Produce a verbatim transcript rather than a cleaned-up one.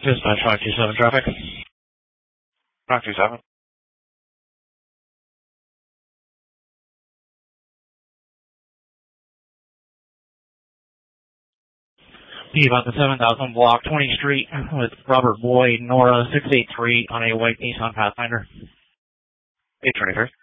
Dispatch five two seven traffic. five two seven. Be about the seven thousand block, twentieth Street, with Robert Boyd, Nora six eight three on a white Nissan Pathfinder. eight twenty-three.